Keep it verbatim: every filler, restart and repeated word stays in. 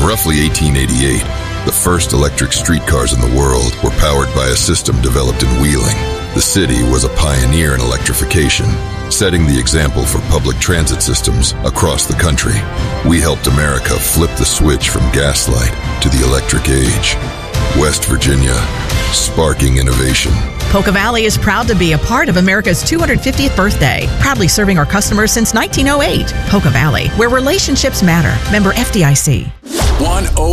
roughly eighteen eighty-eight, the first electric streetcars in the world were powered by a system developed in Wheeling. The city was a pioneer in electrification, setting the example for public transit systems across the country. We helped America flip the switch from gaslight to the electric age. West Virginia, sparking innovation. Polka Valley is proud to be a part of America's two hundred fiftieth birthday, proudly serving our customers since nineteen oh eight. Polka Valley, where relationships matter. Member F D I C. one oh